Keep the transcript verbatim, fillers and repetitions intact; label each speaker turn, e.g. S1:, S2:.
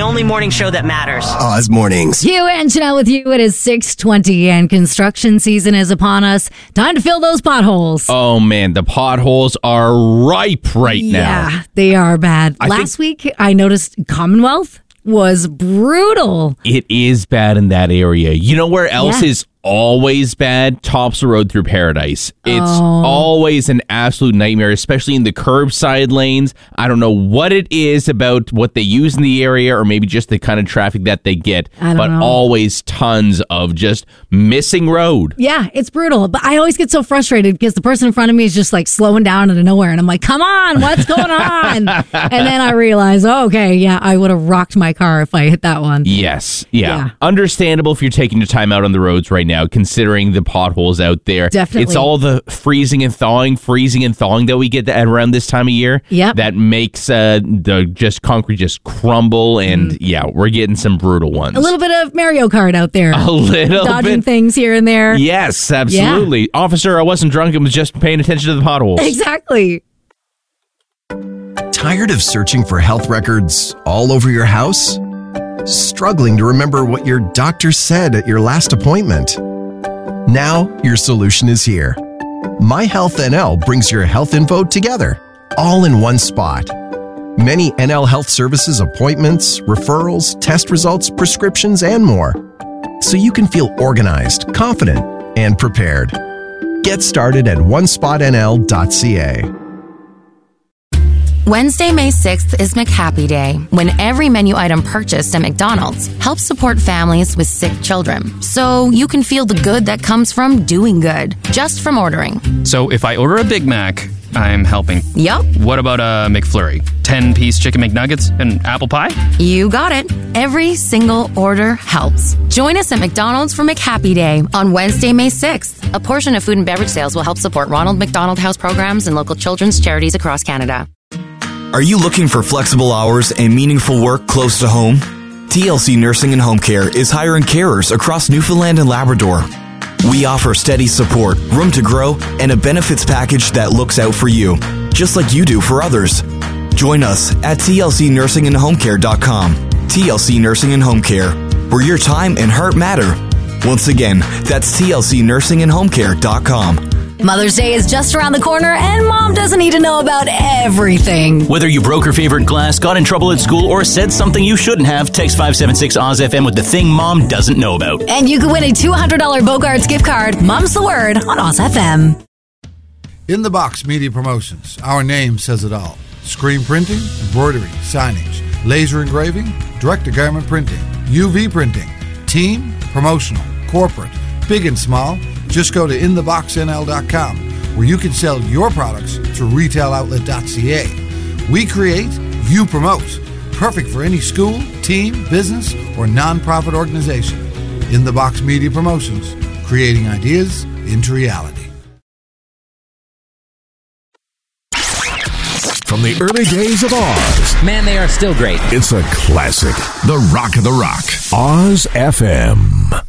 S1: the only morning show that matters.
S2: Oz Mornings.
S3: You and Janelle with you. It is six twenty and construction season is upon us. Time to fill those potholes.
S4: Oh, man, the potholes are ripe right now.
S3: Yeah, they are bad.
S4: I
S3: Last week, I noticed Commonwealth was brutal.
S4: It is bad in that area. You know where else
S3: Yeah.
S4: is always bad? Topsail Road through Paradise. It's
S3: Oh.
S4: always an absolute nightmare, especially in the curbside lanes. I don't know what it is about what they use in the area or maybe just the kind of traffic that they get,
S3: I don't
S4: but
S3: know.
S4: always tons of just missing road.
S3: Yeah, it's brutal. But I always get so frustrated because the person in front of me is just like slowing down out of nowhere. And I'm like, come on, what's going on? And then I realize, oh, okay, yeah, I would have rocked my car if I hit that one.
S4: Yes. Yeah.
S3: Yeah.
S4: Understandable if you're taking your time out on the roads right now, considering the potholes out there.
S3: Definitely.
S4: It's all the freezing and thawing, freezing and thawing that we get at around this time of year.
S3: Yep.
S4: That makes uh, the just concrete just crumble. And yeah, we're getting some brutal ones.
S3: A little bit of Mario Kart out there.
S4: A little
S3: Dodging
S4: bit.
S3: things here and there.
S4: Yes, absolutely. Officer, I wasn't drunk. I was just paying attention to the potholes.
S3: Exactly.
S2: Tired of searching for health records all over your house? Struggling to remember what your doctor said at your last appointment? Now your solution is here. MyHealthNL brings your health info together, all in one spot. Many N L Health Services appointments, referrals, test results, prescriptions, and more. So you can feel organized, confident, and prepared. Get started at one spot N L dot C A.
S5: Wednesday, May sixth is McHappy Day, when every menu item purchased at McDonald's helps support families with sick children. So you can feel the good that comes from doing good, just from ordering.
S6: So if I order a Big Mac, I'm helping.
S5: Yup,
S6: What about a McFlurry? ten-piece chicken McNuggets and apple pie?
S5: you got it. Every single order helps. Join us at McDonald's for McHappy Day on Wednesday, May sixth. A portion of food and beverage sales will help support Ronald McDonald House programs and local children's charities across Canada.
S7: Are you looking for flexible hours and meaningful work close to home? T L C Nursing and Home Care is hiring carers across Newfoundland and Labrador. We offer steady support, room to grow, and a benefits package that looks out for you, just like you do for others. Join us at T L C nursing and home care dot com. T L C Nursing and Home Care, where your time and heart matter. Once again, that's T L C nursing and home care dot com.
S3: Mother's Day is just around the corner, and Mom doesn't need to know about everything.
S8: Whether you broke your favorite glass, got in trouble at school, or said something you shouldn't have, text five seven six Oz F M with the thing Mom doesn't know about.
S3: And you could win a two hundred dollars Bogarts gift card. Mom's the word on Oz F M.
S9: In the Box Media Promotions, our name says it all. Screen printing, embroidery, signage, laser engraving, direct-to-garment printing, U V printing, team, promotional, corporate, big and small. Just go to in the box N L dot com, where you can sell your products through retail outlet dot C A. We create, you promote. Perfect for any school, team, business, or nonprofit organization. In the Box Media Promotions, creating ideas into reality.
S10: From the early days of Oz.
S11: Man, they are still great.
S10: It's a classic. The Rock of the Rock. Oz F M.